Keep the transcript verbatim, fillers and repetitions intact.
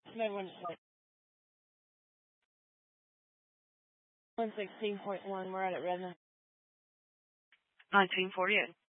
No one like one sixteen point one. We're at it, Redmond. nineteen forty-eight.